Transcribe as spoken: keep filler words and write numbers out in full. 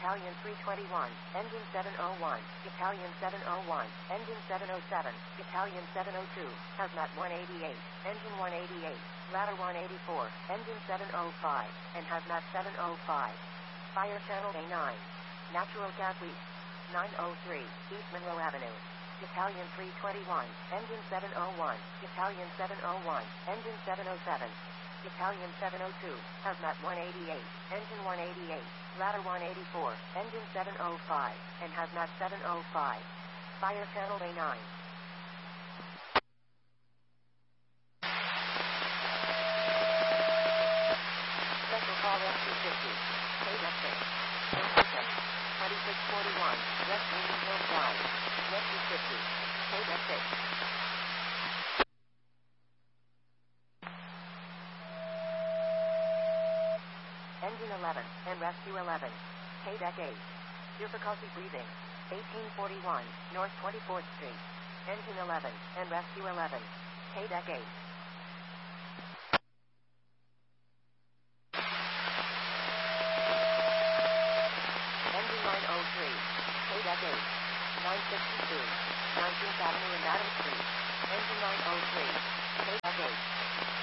Battalion three twenty-one, Engine seven oh one, Battalion seven oh one, Engine seven oh seven, Battalion seven oh two, Hazmat one eighty-eight, Engine one eighty-eight, Ladder one eighty-four, Engine seven oh five, and Hazmat seven oh five. Fire Channel A nine. Natural Gas East. nine oh three, East Monroe Avenue. Battalion three twenty-one, Engine seven oh one, Battalion seven oh one, Engine seven oh seven. Battalion seven oh two, Hazmat one eighty-eight, Engine one eighty-eight, Ladder one eighty-four, Engine seven oh five, and Hazmat seven oh five. Fire Channel A nine. Special Call S two fifty. K F six. twenty-six forty-one, West Union Hill Drive. S two fifty. K F six. Engine eleven, and Rescue eleven. K-Deck eight. Difficulty breathing. eighteen forty-one, North twenty-fourth Street. Engine eleven, and Rescue eleven. K-Deck eight. Engine nine oh three. K-Deck eight. nine sixty-two. nineteenth Avenue and Adams Street. Engine nine oh three. K-Deck eight.